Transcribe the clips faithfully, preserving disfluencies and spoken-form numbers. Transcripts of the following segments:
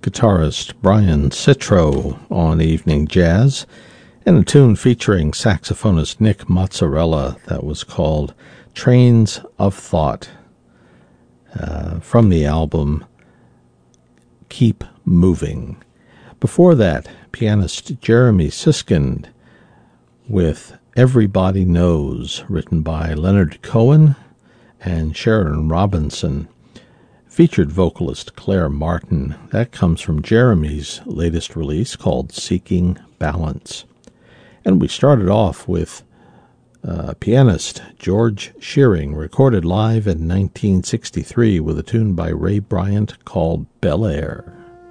guitarist Brian Citro on Evening Jazz, and a tune featuring saxophonist Nick Mozzarella that was called Trains of Thought, uh, from the album Keep Moving. Before that, pianist Jeremy Siskind with Everybody Knows, written by Leonard Cohen and Sharon Robinson. Featured vocalist Claire Martin. That comes from Jeremy's latest release called Seeking Balance. And we started off with uh, pianist George Shearing, recorded live in nineteen sixty-three with a tune by Ray Bryant called Bel Air.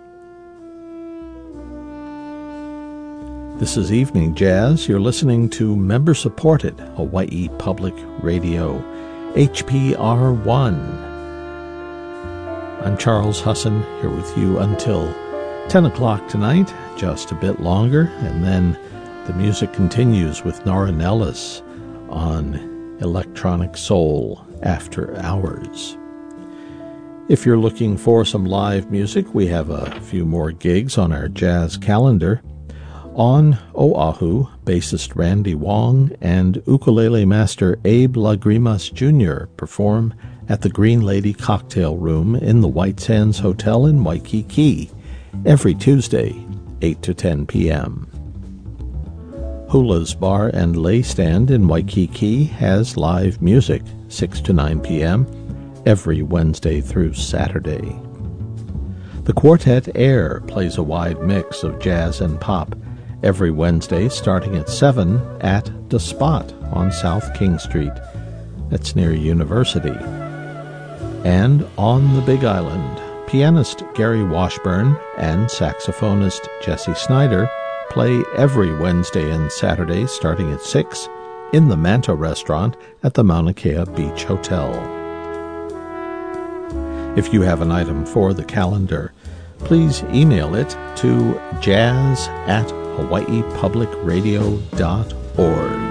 This is Evening Jazz. You're listening to member-supported Hawaii Public Radio, H P R one. I'm Charles Husson, here with you until ten o'clock tonight, just a bit longer, and then the music continues with Nora Nellis on Electronic Soul After Hours. If you're looking for some live music, we have a few more gigs on our jazz calendar. On Oahu, bassist Randy Wong and ukulele master Abe Lagrimas Junior perform at the Green Lady Cocktail Room in the White Sands Hotel in Waikiki every Tuesday, eight to ten p.m. Hula's Bar and Lay Stand in Waikiki has live music, six to nine p.m. every Wednesday through Saturday. The Quartet Air plays a wide mix of jazz and pop every Wednesday starting at seven at The Spot on South King Street. That's near University. And on the Big Island, pianist Gary Washburn and saxophonist Jesse Snyder play every Wednesday and Saturday starting at six in the Manta Restaurant at the Mauna Kea Beach Hotel. If you have an item for the calendar, please email it to jazz at hawaii public radio dot org.